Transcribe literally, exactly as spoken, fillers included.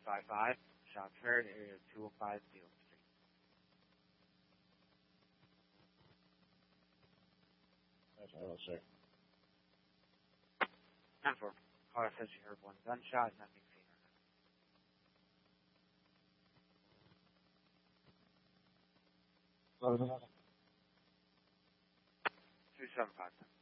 five five. Shots heard, area two oh five Beale Street. That's all, sir. ten four. Caller says she heard one gunshot, nothing seen or What was it? two seven five.